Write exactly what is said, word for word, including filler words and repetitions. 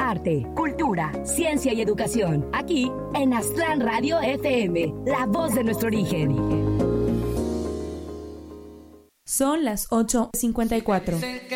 arte, cultura, ciencia y educación. Aquí en Aztlán Radio F M, la voz de nuestro origen. Son las ocho cincuenta y cuatro.